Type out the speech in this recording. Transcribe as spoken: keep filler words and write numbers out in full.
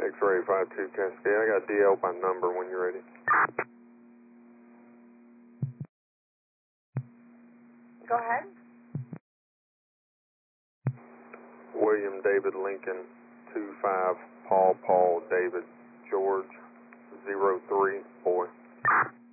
X-ray five two Cascade. I got D L by number when you're ready. Go ahead. William David Lincoln, two five, Paul Paul David George, zero three, boy.